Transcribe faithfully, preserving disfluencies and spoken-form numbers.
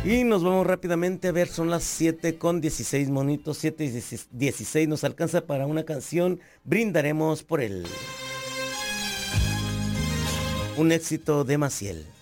Y nos vamos rápidamente a ver, son las siete con dieciséis monitos, siete y dieciséis, nos alcanza para una canción, Brindaremos por él. Un éxito de Maciel.